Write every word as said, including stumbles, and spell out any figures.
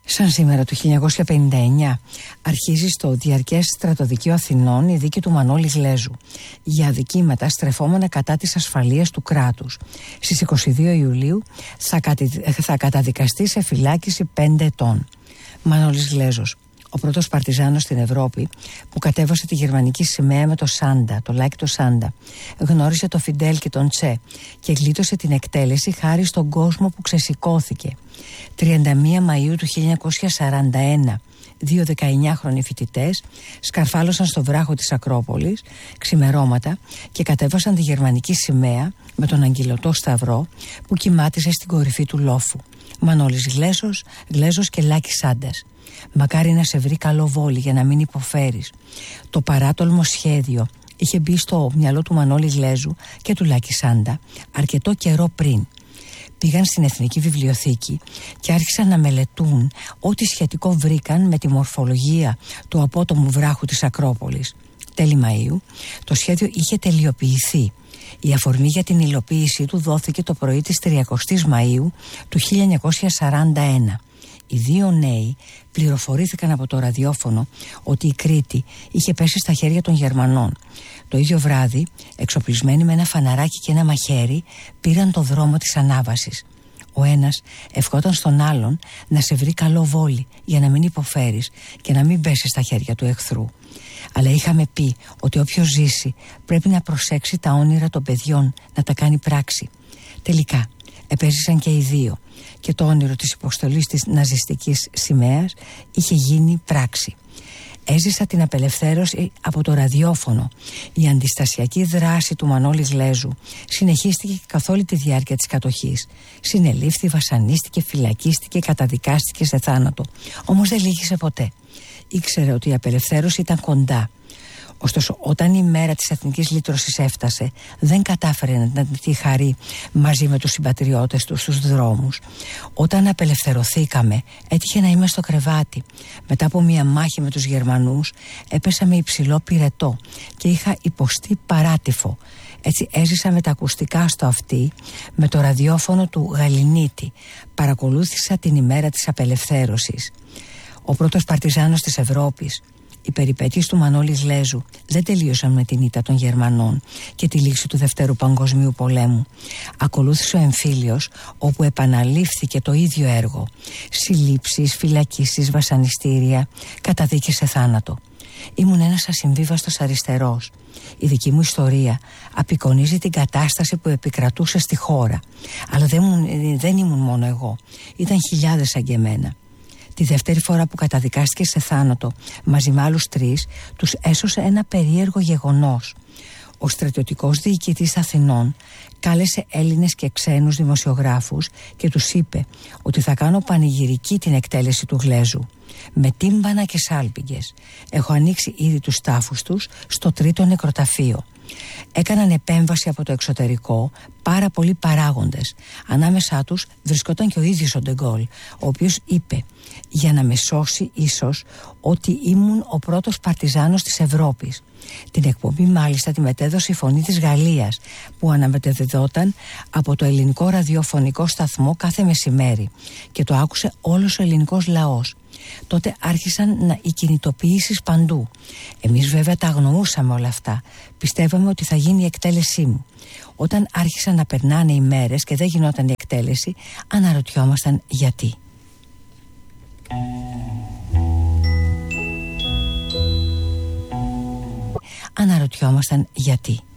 Σαν σήμερα του χίλια εννιακόσια πενήντα εννιά αρχίζει στο Διαρκές Στρατοδικείο Αθηνών η δίκη του Μανώλη Γλέζου για αδικήματα στρεφόμενα κατά της ασφαλείας του κράτους. Στις είκοσι δύο Ιουλίου θα, κατη... θα καταδικαστεί σε φυλάκιση πέντε ετών. Μανώλης Γλέζος, ο πρώτος παρτιζάνος στην Ευρώπη που κατέβασε τη γερμανική σημαία με το Σάντα, το λάκι το Σάντα, γνώρισε το Φιντέλ και τον Τσε και γλίτωσε την εκτέλεση χάρη στον κόσμο που ξεσηκώθηκε. τριάντα μία Μαΐου του χίλια εννιακόσια σαράντα ένα, δύο δεκαεννιάχρονοι φοιτητές σκαρφάλωσαν στο βράχο της Ακρόπολης ξημερώματα και κατέβασαν τη γερμανική σημαία με τον αγγυλωτό σταυρό που κυμάτιζε στην κορυφή του λόφου. Μανώλης Γλέζος, Γλέζος και Λάκης Σάντας. Μακάρι να σε βρει καλό βόλι για να μην υποφέρεις. Το παράτολμο σχέδιο είχε μπει στο μυαλό του Μανώλη Γλέζου και του Λάκη Σάντα αρκετό καιρό πριν. Πήγαν στην Εθνική Βιβλιοθήκη και άρχισαν να μελετούν ό,τι σχετικό βρήκαν με τη μορφολογία του απότομου βράχου της Ακρόπολης. Τέλη Μαΐου το σχέδιο είχε τελειοποιηθεί. Η αφορμή για την υλοποίησή του δόθηκε το πρωί της τριακοστής Μαΐου του χίλια εννιακόσια σαράντα ένα. Οι δύο νέοι πληροφορήθηκαν από το ραδιόφωνο ότι η Κρήτη είχε πέσει στα χέρια των Γερμανών. Το ίδιο βράδυ, εξοπλισμένοι με ένα φαναράκι και ένα μαχαίρι, πήραν το δρόμο της ανάβασης. Ο ένας ευχόταν στον άλλον να σε βρει καλό βόλι για να μην υποφέρεις και να μην πέσει στα χέρια του εχθρού. Αλλά είχαμε πει ότι όποιος ζήσει πρέπει να προσέξει τα όνειρα των παιδιών, να τα κάνει πράξη. Τελικά επέζησαν και οι δύο και το όνειρο της υποστολής της ναζιστικής σημαίας είχε γίνει πράξη. Έζησα την απελευθέρωση από το ραδιόφωνο. Η αντιστασιακή δράση του Μανώλη Γλέζου συνεχίστηκε καθ' όλη τη διάρκεια της κατοχής. Συνελήφθη, βασανίστηκε, φυλακίστηκε, καταδικάστηκε σε θάνατο. Όμως δεν λύγησε ποτέ. Ήξερε ότι η απελευθέρωση ήταν κοντά. Ωστόσο, όταν η μέρα της εθνικής λύτρωσης έφτασε, δεν κατάφερε να τη χαρεί μαζί με τους συμπατριώτες του στους δρόμους. Όταν απελευθερωθήκαμε, έτυχε να είμαι στο κρεβάτι. Μετά από μια μάχη με τους Γερμανούς, έπεσα με υψηλό πυρετό και είχα υποστεί παράτυφο. Έτσι έζησα με τα ακουστικά στο αυτί, με το ραδιόφωνο του Γαλινίτη. Παρακολούθησα την ημέρα της απελευθέρωσης. Ο πρώτος παρτιζάνος της Ευρώπης. Οι περιπέτειες του Μανώλη Γλέζου δεν τελείωσαν με την ήττα των Γερμανών και τη λήξη του Δευτέρου Παγκοσμίου Πολέμου. Ακολούθησε ο εμφύλιος, όπου επαναλήφθηκε το ίδιο έργο. Συλλήψεις, φυλακίσεις, βασανιστήρια, καταδίκες σε θάνατο. Ήμουν ένας ασυμβίβαστος αριστερός. Η δική μου ιστορία απεικονίζει την κατάσταση που επικρατούσε στη χώρα. Αλλά δεν, δεν ήμουν μόνο εγώ. Ήταν χιλιάδες σαν και εμένα. Τη δεύτερη φορά που καταδικάστηκε σε θάνατο μαζί με άλλους τρεις, τους έσωσε ένα περίεργο γεγονός. Ο στρατιωτικός διοικητής Αθηνών κάλεσε Έλληνες και ξένους δημοσιογράφους και τους είπε ότι θα κάνω πανηγυρική την εκτέλεση του Γλέζου. Με τύμπανα και σάλπιγγες. Έχω ανοίξει ήδη τους τάφους τους στο τρίτο νεκροταφείο. Έκαναν επέμβαση από το εξωτερικό πάρα πολλοί παράγοντες. Ανάμεσά τους βρισκόταν και ο ίδιος ο Ντεγκόλ, ο οποίος είπε για να με σώσει ίσως ότι ήμουν ο πρώτος παρτιζάνος της Ευρώπης. Την εκπομπή μάλιστα τη μετέδωσε η Φωνή της Γαλλίας, που αναμετεδιδόταν από το ελληνικό ραδιοφωνικό σταθμό κάθε μεσημέρι και το άκουσε όλος ο ελληνικός λαός. Τότε άρχισαν να, οι κινητοποιήσεις παντού. Εμείς βέβαια τα αγνοούσαμε όλα αυτά. Πιστεύαμε ότι θα γίνει η εκτέλεσή μου. Όταν άρχισαν να περνάνε οι μέρες και δεν γινόταν η εκτέλεση, αναρωτιόμασταν γιατί. Αναρωτιόμασταν γιατί.